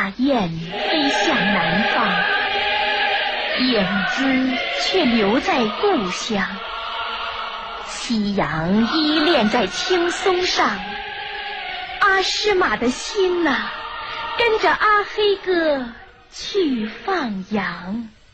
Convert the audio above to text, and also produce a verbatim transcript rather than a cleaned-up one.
大雁飞向南方，燕姿却留在故乡。夕阳依恋在青松上，阿诗玛的心呐、啊，跟着阿黑哥去放羊。